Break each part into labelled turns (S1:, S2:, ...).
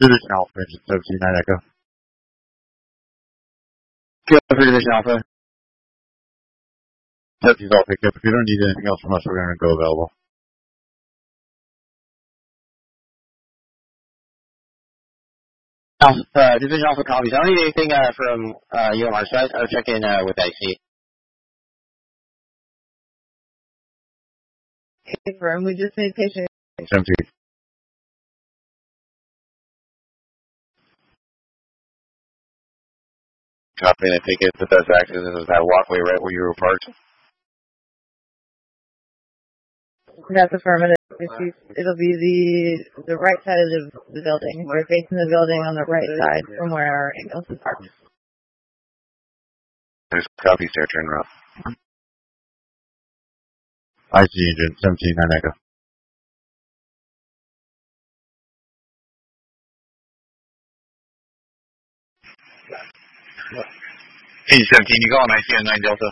S1: Division Alpha, engine 179 Echo.
S2: Kill for Division Alpha.
S1: Sepsy's all picked up. If you don't need anything else from us, we're going to go available.
S2: Division Alpha copies. I don't need anything from you on our side. I'll check in with IC.
S3: Confirm, we just made patient.
S1: 17.
S2: Copy, and I think it's the best access is that walkway right where you were parked.
S3: That's affirmative. It'll be the right side of the building. We're facing the building on the right side from where our ambulance is parked.
S2: There's copy, sir. Turn around.
S1: IC engine 179 Echo.
S2: Engine 17, you go on IC on 9 Delta.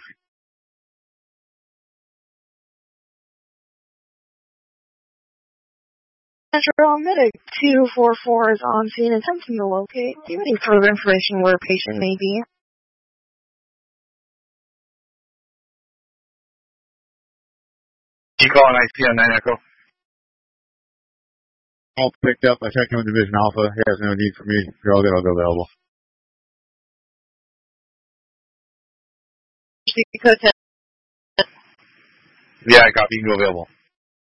S4: Metro Medic 244 is on scene attempting to locate. Do you have any further information where a patient may be?
S2: You go on IC on 9 Echo.
S1: All picked up. I checked in with Division Alpha. He has no need for me. If you're all good, I'll go available.
S2: Yeah, I copy. You can go available.